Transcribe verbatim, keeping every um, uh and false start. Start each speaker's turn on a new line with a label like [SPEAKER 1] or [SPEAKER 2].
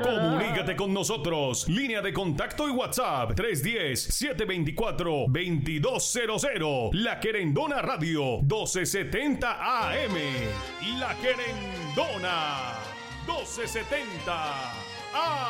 [SPEAKER 1] Comunícate con nosotros. Línea de contacto y WhatsApp tres uno cero, siete dos cuatro, dos dos cero cero. La Querendona Radio doce setenta A M. La Querendona doce setenta A M.